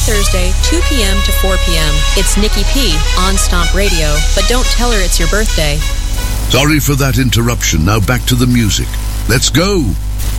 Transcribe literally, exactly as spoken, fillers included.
Thursday, two p.m. to four p.m. It's Nikki P on Stomp Radio, but don't tell her it's your birthday. Sorry for that interruption. Now back to the music. Let's go.